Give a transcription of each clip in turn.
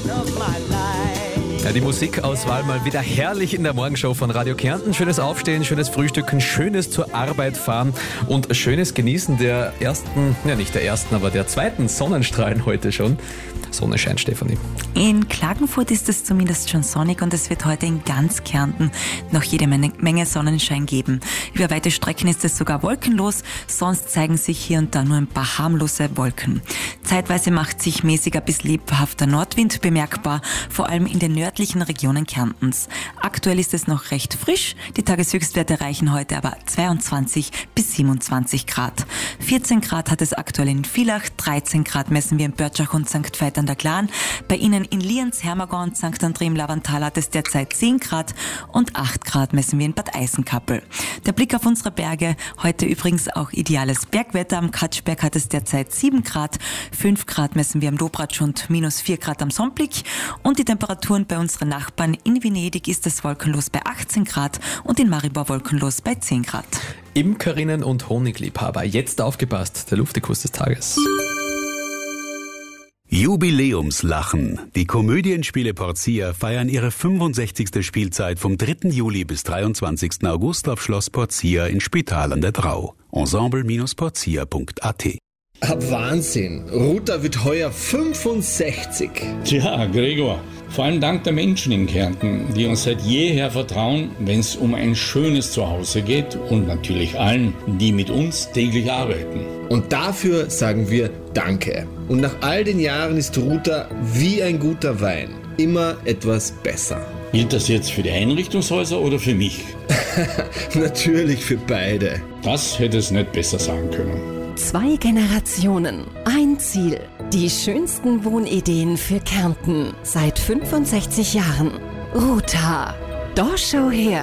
Ja, die Musikauswahl mal wieder herrlich in der Morgenshow von Radio Kärnten. Schönes Aufstehen, schönes Frühstücken, schönes zur Arbeit fahren und schönes Genießen der ersten, ja nicht der ersten, aber der zweiten Sonnenstrahlen heute schon. Sonne scheint, Stefanie. In Klagenfurt ist es zumindest schon sonnig und es wird heute in ganz Kärnten noch jede Menge Sonnenschein geben. Über weite Strecken ist es sogar wolkenlos, sonst zeigen sich hier und da nur ein paar harmlose Wolken. Zeitweise macht sich mäßiger bis lebhafter Nordwind bemerkbar, vor allem in den nördlichen Regionen Kärntens. Aktuell ist es noch recht frisch, die Tageshöchstwerte erreichen heute aber 22 bis 27 Grad. 14 Grad hat es aktuell in Villach, 13 Grad messen wir in Börtschach und St. Veit an der Glan. Bei Ihnen in Lienz, Hermagau und St. André im Lavantal hat es derzeit 10 Grad und 8 Grad messen wir in Bad Eisenkappel. Der Blick auf unsere Berge, heute übrigens auch ideales Bergwetter. Am Katschberg hat es derzeit 7 Grad, 5 Grad messen wir am Dobratsch und minus 4 Grad am Sonnblick. Und die Temperaturen bei unseren Nachbarn in Venedig ist es wolkenlos bei 18 Grad und in Maribor wolkenlos bei 10 Grad. Imkerinnen und Honigliebhaber, jetzt aufgepasst, der Luftikus des Tages. Jubiläumslachen. Die Komödienspiele Porcia feiern ihre 65. Spielzeit vom 3. Juli bis 23. August auf Schloss Porcia in Spital an der Drau. Ensemble-porcia.at. Wahnsinn. Ruta wird heuer 65. Tja, Gregor, vor allem dank der Menschen in Kärnten, die uns seit jeher vertrauen, wenn es um ein schönes Zuhause geht und natürlich allen, die mit uns täglich arbeiten. Und dafür sagen wir Danke. Und nach all den Jahren ist Ruta wie ein guter Wein immer etwas besser. Gilt das jetzt für die Einrichtungshäuser oder für mich? Natürlich für beide. Das hätte es nicht besser sagen können. 2 Generationen, ein Ziel. Die schönsten Wohnideen für Kärnten seit 65 Jahren. Ruta. Da schau her.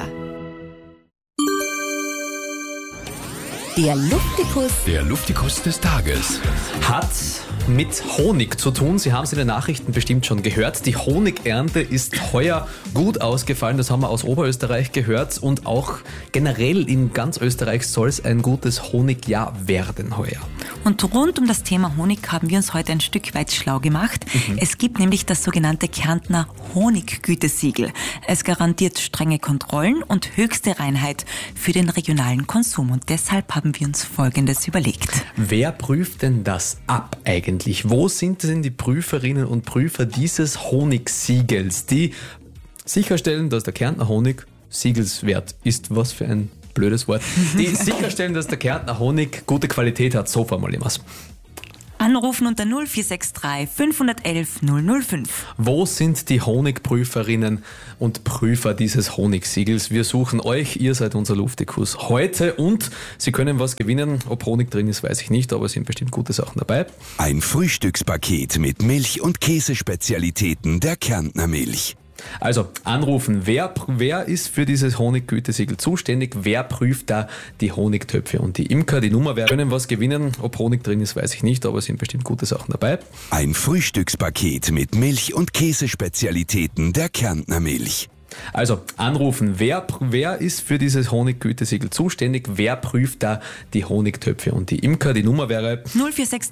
Der Luftikus des Tages. Hat mit Honig zu tun. Sie haben es in den Nachrichten bestimmt schon gehört. Die Honigernte ist heuer gut ausgefallen. Das haben wir aus Oberösterreich gehört. Und auch generell in ganz Österreich soll es ein gutes Honigjahr werden heuer. Und rund um das Thema Honig haben wir uns heute ein Stück weit schlau gemacht. Es gibt nämlich das sogenannte Kärntner Honiggütesiegel. Es garantiert strenge Kontrollen und höchste Reinheit für den regionalen Konsum. Und deshalb haben wir uns Folgendes überlegt. Wer prüft denn das ab eigentlich? Wo sind denn die Prüferinnen und Prüfer dieses Honigsiegels, die sicherstellen, dass der Kärntner Honig siegelswert ist? Was für ein blödes Wort. Die sicherstellen, dass der Kärntner Honig gute Qualität hat. So formulieren wir es. Anrufen unter 0463 511 005. Wo sind die Honigprüferinnen und Prüfer dieses Honigsiegels? Wir suchen euch, ihr seid unser Luftikus heute und Sie können was gewinnen. Ob Honig drin ist, weiß ich nicht, aber es sind bestimmt gute Sachen dabei. Ein Frühstückspaket mit Milch- und Käsespezialitäten der Kärntner Milch. Also anrufen, wer ist für dieses Honiggütesiegel zuständig? Wer prüft da die Honigtöpfe und die Imker? Die Nummer, wir können was gewinnen. Ob Honig drin ist, weiß ich nicht, aber es sind bestimmt gute Sachen dabei. Ein Frühstückspaket mit Milch- und Käsespezialitäten der Kärntner Milch. Also anrufen, wer ist für dieses Honiggütesiegel zuständig? Wer prüft da die Honigtöpfe und die Imker? Die Nummer wäre 0463